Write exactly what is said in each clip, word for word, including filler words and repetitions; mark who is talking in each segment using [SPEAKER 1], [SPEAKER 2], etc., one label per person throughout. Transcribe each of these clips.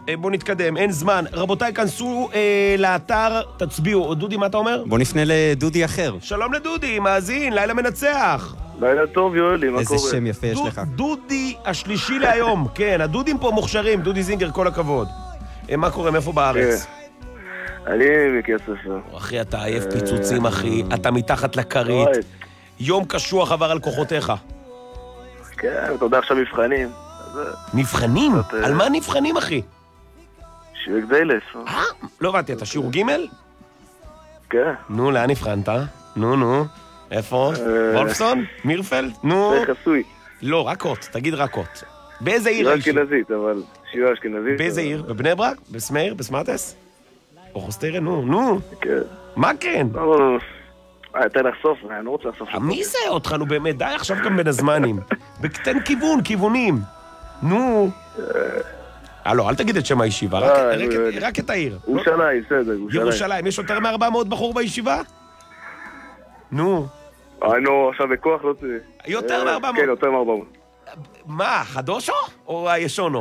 [SPEAKER 1] בואו נתקדם, אין זמן. רבותיי, כנסו אה, לאתר, תצביעו. דודי, מה אתה אומר?
[SPEAKER 2] בואו נפנה לדודי אחר.
[SPEAKER 1] שלום לדודי, מאזין, לילה מנצח.
[SPEAKER 3] לילה טוב, יואלי, מה קורה?
[SPEAKER 2] איזה שם יפה יש לך.
[SPEAKER 1] דודי השלישי להיום, כן, הדודים פה מוכשרים, דודי זינגר, כל הכבוד. מה קורה, מאיפה בארץ?
[SPEAKER 3] אני מכספר.
[SPEAKER 1] אחי, אתה עייף פיצוצים, אחי, אתה מתחת לכרית. יום קשוח עבר על כוחותיך.
[SPEAKER 3] כן, אתה יודע עכשיו מבחנים.
[SPEAKER 1] מבחנים? על מה נבחנים, אחי?
[SPEAKER 3] שיעור גדיילס.
[SPEAKER 1] אה? לא הבנתי, אתה שיעור ג'?
[SPEAKER 3] כן.
[SPEAKER 1] נו, לאן נבחנת? נו, נו. איפה? וולפסון? מירפלד? נו.
[SPEAKER 3] זה חסוי.
[SPEAKER 1] לא, רק תגיד רק אות. באיזה עיר?
[SPEAKER 3] שיעור אשכנזית, אבל שיעור אשכנזית.
[SPEAKER 1] באיזה עיר? בבני ברק? בסמאיר? בסמאטס? או חוסטיירה? נו, נו.
[SPEAKER 3] כן.
[SPEAKER 1] מה כן?
[SPEAKER 3] אתה לחשוף, אני לא רוצה לחשוף.
[SPEAKER 1] מי זה אותך? נו באמת, די עכשיו גם בין הזמנים. תן כיוון, כיוונים. נו. הלו, אל תגיד את שם הישיבה, רק את העיר.
[SPEAKER 3] ירושלים, בסדר, ירושלים.
[SPEAKER 1] ירושלים, יש יותר מ-ארבע מאות בחור בישיבה? נו.
[SPEAKER 3] נו, עכשיו בכוח לא צריך.
[SPEAKER 1] יותר מ-ארבע מאות?
[SPEAKER 3] כן, יותר מ-ארבע מאות.
[SPEAKER 1] מה, חדושו? או הישונו?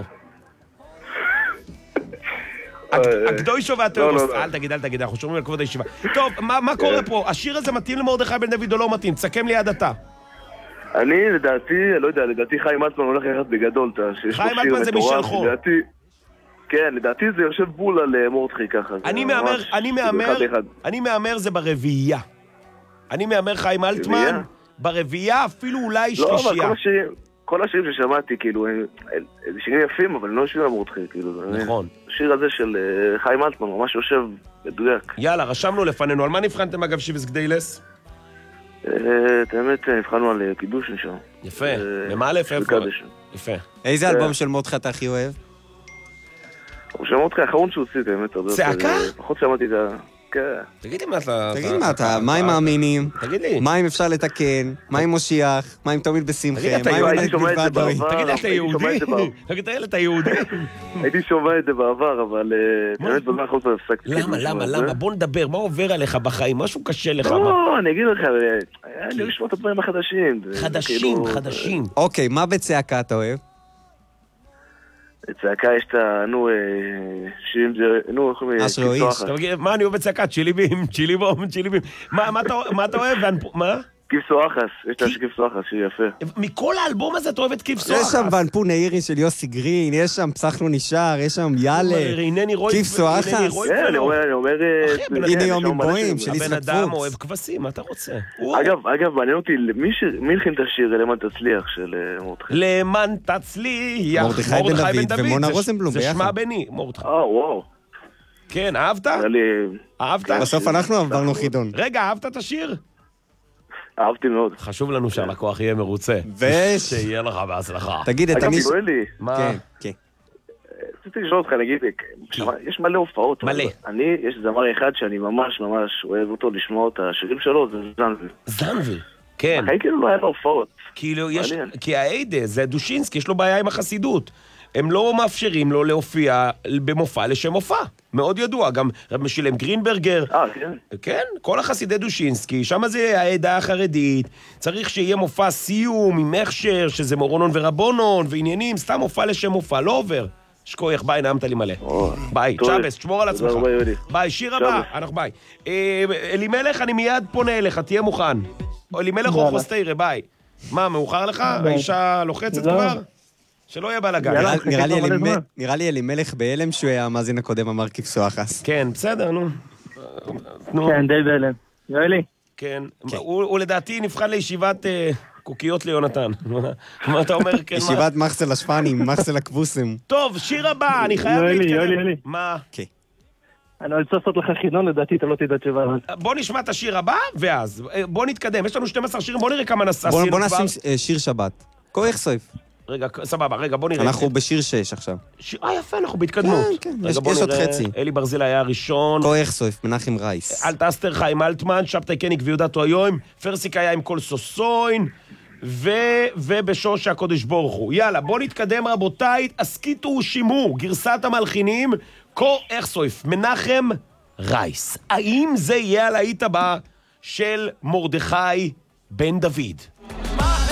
[SPEAKER 1] הקדוישו והתיאורוסט. אל תגיד, אל תגיד, אנחנו שומעים על כבוד הישיבה. טוב, מה קורה פה? השיר הזה מתאים למרדכי בן דוד או לא מתאים? תסכם לי עד עתה.
[SPEAKER 3] אני, לדעתי, לא יודע, לדעתי חיים אלטמן הולך ללכת בגדול.
[SPEAKER 1] חיים אלטמן זה מישל חור.
[SPEAKER 3] כן, לדעתי זה יושב בול על מורדכי ככה.
[SPEAKER 1] אני מאמר, אני מאמר, אני מאמר זה ברביעייה. אני מאמר חיים אלטמן, ברביעייה אפילו אולי שלישייה.
[SPEAKER 3] לא, אבל כל השירים, כל השירים ששמעתי, כאילו, זה שירים יפים, אבל לא יושבים על מורדכי, כאילו.
[SPEAKER 1] נכון.
[SPEAKER 3] השיר הזה של חיים אלטמן ממש יושב מדויק.
[SPEAKER 1] יאללה, רשמנו לפנינו. על מה נבחנתם אגב שיבס גדיילס?
[SPEAKER 3] את האמת, נבחנו על קידוש נשאר.
[SPEAKER 1] יפה, במה אלף איפה? יפה.
[SPEAKER 2] איזה אלבום של מרדכי אתה הכי אוהב?
[SPEAKER 3] של מרדכי האחרון שהוא הוציא, האמת.
[SPEAKER 1] צעקה?
[SPEAKER 3] פחות שמעתי את ה... כן.
[SPEAKER 1] תגידי מה אתה...
[SPEAKER 2] תגיד מה אתה, מה עם מאמינים?
[SPEAKER 1] תגיד לי.
[SPEAKER 2] מה אם אפשר לתקן? מה אם מושיח? מה אם תמיד בשמחה?
[SPEAKER 1] תגיד, אתה יהודי? תגיד, אתה יהודי?
[SPEAKER 3] הייתי שומע את זה בעבר, אבל... באמת בזמן האחרון זה הפסקתי.
[SPEAKER 1] למה, למה, למה? בוא נדבר, מה עובר עליך בחיים? משהו קשה לך?
[SPEAKER 3] לא, אני אגיד לך, אני לשמוע את הדברים החדשים.
[SPEAKER 1] חדשים, חדשים.
[SPEAKER 2] אוקיי, מה בצעקה אתה אוהב?
[SPEAKER 3] בצעקה יש את ה... נו, שירים זה... נו, איך אומרים?
[SPEAKER 2] אשרו איש.
[SPEAKER 1] מה אני אוהב בצעקה? צ'יליבים, צ'יליבום, צ'יליבים. מה אתה אוהב? מה?
[SPEAKER 3] כיף אחס, יש את השכיף אחס, שהיא יפה.
[SPEAKER 1] מכל האלבום הזה אתה אוהב את כיף אחס?
[SPEAKER 2] יש שם ואנפו נעירי של יוסי גרין, יש שם פסחנו נשאר, יש שם יאללה, כיף אחס.
[SPEAKER 3] כן, אני אומר...
[SPEAKER 2] הנה יום מבואים של
[SPEAKER 1] הבן
[SPEAKER 2] יצחק
[SPEAKER 1] אדם
[SPEAKER 2] פוקס.
[SPEAKER 1] אוהב כבשים, מה אתה רוצה?
[SPEAKER 3] אגב, אגב, מעניין אותי, מי הלחין את השיר למען תצליח של מרדכי?
[SPEAKER 1] למען תצליח,
[SPEAKER 2] מרדכי בן דוד ומונה רוזנבלום
[SPEAKER 1] זה
[SPEAKER 2] ביחד.
[SPEAKER 1] שמה בני, מרדכי.
[SPEAKER 3] אה, וואו.
[SPEAKER 1] כן, אהבת? אהבת?
[SPEAKER 2] בסוף אנחנו עברנו חידון.
[SPEAKER 1] רגע, אהבת את השיר?
[SPEAKER 3] אהבתי מאוד.
[SPEAKER 1] חשוב לנו שהלקוח יהיה מרוצה.
[SPEAKER 2] וש...
[SPEAKER 1] שיהיה לך בהצלחה.
[SPEAKER 2] תגיד, אתה מישהו...
[SPEAKER 3] אגב, לי.
[SPEAKER 1] מה?
[SPEAKER 2] כן, כן.
[SPEAKER 3] רציתי לשאול אותך, נגיד, יש מלא הופעות.
[SPEAKER 1] מלא.
[SPEAKER 3] אני, יש זמר אחד שאני ממש ממש אוהב אותו לשמוע את השירים שלו, זה זנבי.
[SPEAKER 1] זנבי? כן.
[SPEAKER 3] החיים כאילו לא היה לו הופעות.
[SPEAKER 1] כאילו יש... כי האיידה, זה דושינסקי, יש לו בעיה עם החסידות. הם לא מאפשרים לו להופיע במופע לשם מופע. מאוד ידוע, גם רב משילם גרינברגר.
[SPEAKER 3] אה, כן.
[SPEAKER 1] כן, כל החסידי דושינסקי, שם זה העדה החרדית, צריך שיהיה מופע סיום עם הכשר, שזה מורונון ורבונון ועניינים, סתם מופע לשם מופע, לא עובר. שכוח, ביי, נעמת לי מלא. ביי, צ'אבס, תשמור על עצמך. ביי, שיר הבא, אנחנו ביי. אלימלך, אני מיד פונה אליך, תהיה מוכן. אלימלך או חוסטיירה, ביי. מה, מאוחר לך? האישה לוחצת כבר? שלא יהיה בלגן.
[SPEAKER 2] נראה לי אלימלך בהלם שהוא היה המאזין הקודם אמר כבשו אחס.
[SPEAKER 1] כן, בסדר, נו.
[SPEAKER 4] כן, די בהלם. יואלי?
[SPEAKER 1] כן. הוא לדעתי נבחן לישיבת קוקיות ליונתן. מה אתה אומר?
[SPEAKER 2] ישיבת מחסל השפנים, מחסל הכבוסם.
[SPEAKER 1] טוב, שיר הבא, אני חייב להתקדם.
[SPEAKER 4] יואלי, יואלי, יואלי.
[SPEAKER 1] מה?
[SPEAKER 2] כן.
[SPEAKER 4] אני רוצה לעשות לך חידון, לדעתי, אתה לא תדע תשובה.
[SPEAKER 1] בוא נשמע את השיר הבא, ואז. בוא נתקדם. יש לנו שנים עשר שירים, בוא נראה כמה עשינו כבר.
[SPEAKER 2] בוא נשים שיר שבת. כוח סויף.
[SPEAKER 1] רגע, סבבה, רגע, בוא נראה.
[SPEAKER 2] אנחנו בשיר שש עכשיו.
[SPEAKER 1] אה, יפה, אנחנו בהתקדמות.
[SPEAKER 2] כן, כן, יש עוד חצי.
[SPEAKER 1] אלי ברזיל היה הראשון.
[SPEAKER 2] כוח סויף, מנחם רייס.
[SPEAKER 1] אלט אסתר, חיים אלטמן, שבתאי קניק ויהודתו היום, פרסיק היה עם כל סוסוין, ובשוש הקודש ברוך הוא. יאללה, בוא נתקדם רבותיי, הסקיטו ושימור, גרסת המלחינים, כוח סויף, מנחם רייס. האם זה יהיה הלהיט הבא של מרדכי בן דוד?